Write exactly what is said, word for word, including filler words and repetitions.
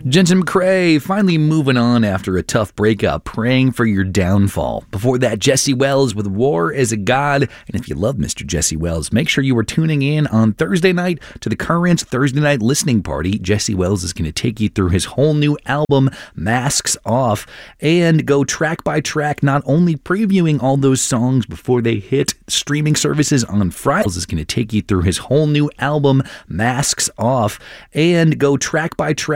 Jensen McCrae finally moving on after a tough breakup, praying for your downfall. Before that, Jesse Wells with War as a God. And if you love Mister Jesse Wells, make sure you are tuning in on Thursday night to the Current Thursday Night Listening Party. Jesse Wells is going to take you through his whole new album, Masks Off, and go track by track, not only previewing all those songs before they hit streaming services on Friday. Is going to take you through his whole new album, Masks Off, and go track by track